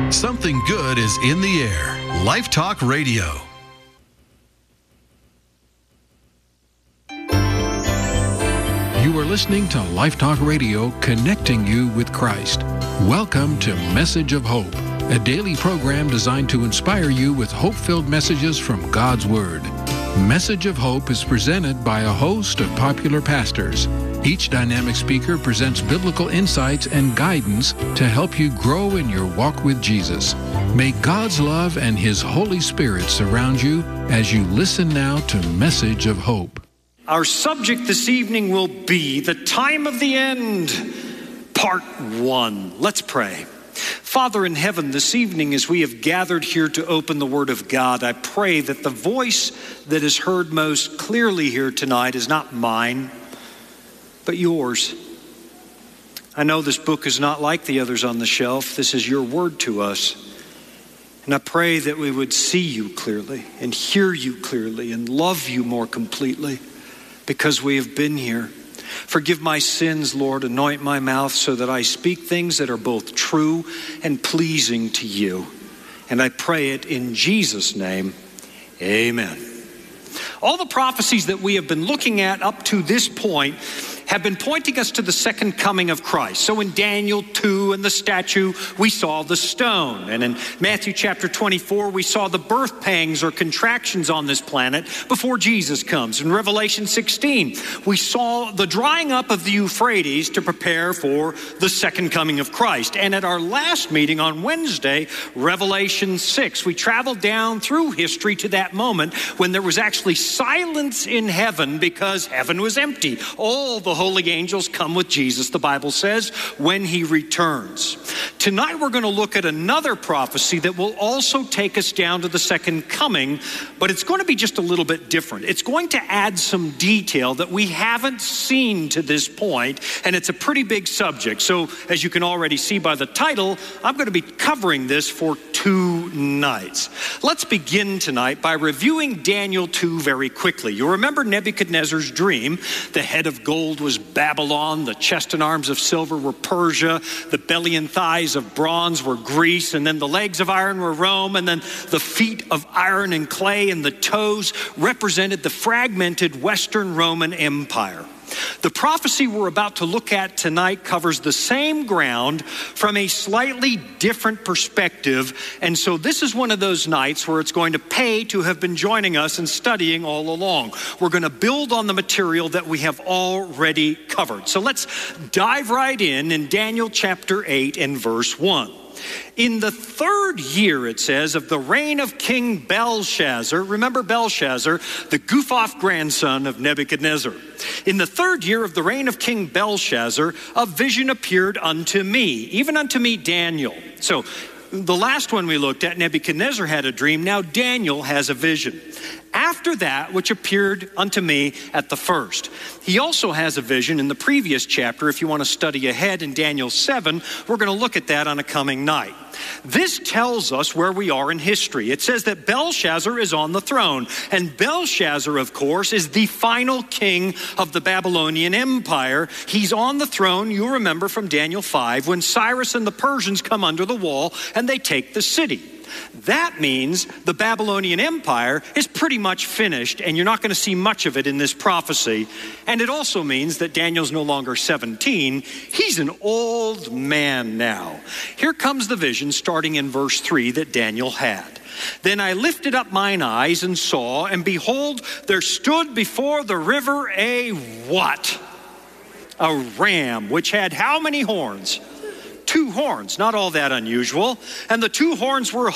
Something good is in the air. Life Talk Radio. You are listening to Life Talk Radio, connecting you with Christ. Welcome to Message of Hope, a daily program designed to inspire you with hope-filled messages from God's Word. Message of Hope is presented by a host of popular pastors. Each dynamic speaker presents biblical insights and guidance to help you grow in your walk with Jesus. May God's love and His Holy Spirit surround you as you listen now to Message of Hope. Our subject this evening will be the time of the end, part 1. Let's pray. Father in heaven, this evening as we have gathered here to open the Word of God, I pray that the voice that is heard most clearly here tonight is not mine, but yours. I know this book is not like the others on the shelf. This is your word to us. And I pray that we would see you clearly and hear you clearly and love you more completely because we have been here. Forgive my sins, Lord. Anoint my mouth so that I speak things that are both true and pleasing to you. And I pray it in Jesus' name. Amen. All the prophecies that we have been looking at up to this point have been pointing us to the second coming of Christ. So in Daniel 2 and the statue, we saw the stone. And in Matthew chapter 24, we saw the birth pangs or contractions on this planet before Jesus comes. In Revelation 16, we saw the drying up of the Euphrates to prepare for the second coming of Christ. And at our last meeting on Wednesday, Revelation 6, we traveled down through history to that moment when there was actually silence in heaven because heaven was empty. All the holy angels come with Jesus, the Bible says, when he returns. Tonight we're going to look at another prophecy that will also take us down to the second coming, but it's going to be just a little bit different. It's going to add some detail that we haven't seen to this point, and it's a pretty big subject. So as you can already see by the title, I'm going to be covering this for 2 nights. Let's begin tonight by reviewing Daniel 2 very quickly. You'll remember Nebuchadnezzar's dream. The head of gold was Babylon, the chest and arms of silver were Persia, the belly and thighs of bronze were Greece, and then the legs of iron were Rome, and then the feet of iron and clay and the toes represented the fragmented Western Roman Empire. The prophecy we're about to look at tonight covers the same ground from a slightly different perspective. And so this is one of those nights where it's going to pay to have been joining us and studying all along. We're going to build on the material that we have already covered. So let's dive right in Daniel chapter 8 and verse 1. In the 3rd year, it says, of the reign of King Belshazzar, remember Belshazzar, the goof-off grandson of Nebuchadnezzar. In the 3rd year of the reign of King Belshazzar, a vision appeared unto me, even unto me, Daniel. So the last one we looked at, Nebuchadnezzar had a dream. Now Daniel has a vision. After that, which appeared unto me at the first. He also has a vision in the previous chapter. If you want to study ahead in Daniel 7, we're going to look at that on a coming night. This tells us where we are in history. It says that Belshazzar is on the throne. And Belshazzar, of course, is the final king of the Babylonian Empire. He's on the throne, you'll remember from Daniel 5, when Cyrus and the Persians come under the wall and they take the city. That means the Babylonian Empire is pretty much finished, and you're not going to see much of it in this prophecy. And it also means that Daniel's no longer 17. He's an old man now. Here comes the vision starting in verse 3 that Daniel had. Then I lifted up mine eyes and saw, and behold, there stood before the river a what? A ram, which had how many horns? 2 horns, not all that unusual. And the 2 horns were